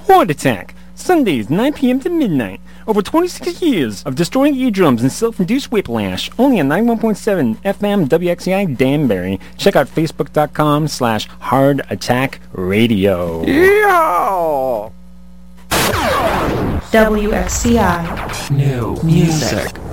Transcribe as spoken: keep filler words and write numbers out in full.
Heart Attack, Sundays, nine p.m. to midnight. Over twenty-six years of destroying eardrums and self-induced whiplash. Only on ninety-one point seven F M W X C I Danbury. Check out facebook.com slash Hard Attack Radio. Yeah! W X C I. New music.